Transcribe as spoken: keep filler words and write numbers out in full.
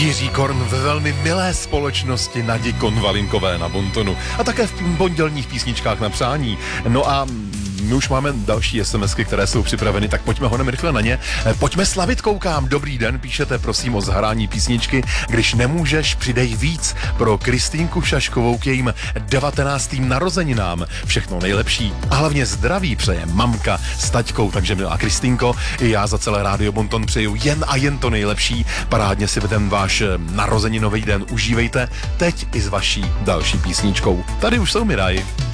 Jiří Korn ve velmi milé společnosti Nadi Konvalinkové na bontonu a také v pondělních písničkách na přání. No a my už máme další SMSky, které jsou připraveny, tak pojďme honem rychle na ně. Pojďme slavit, koukám. Dobrý den, píšete prosím o zahrání písničky. Když nemůžeš, přidej víc pro Kristýnku Šaškovou k jejím devatenáctým narozeninám. Všechno nejlepší a hlavně zdraví přeje mamka s taťkou, takže milá Kristýnko, i já za celé Rádio Bonton přeju jen a jen to nejlepší. Parádně si ten váš narozeninový den užívejte teď i s vaší další písničkou. Tady už jsou Miraj.